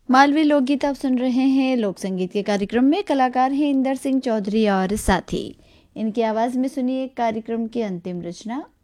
मालवी लोकगीत आप सुन रहे हैं। लोक संगीत के कार्यक्रम में कलाकार हैं इंदर सिंह चौधरी और साथी। इनकी आवाज़ में सुनिए कार्यक्रम की अंतिम रचना